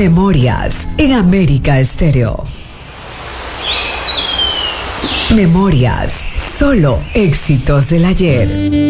Memorias en América Estéreo. Memorias, solo éxitos del ayer.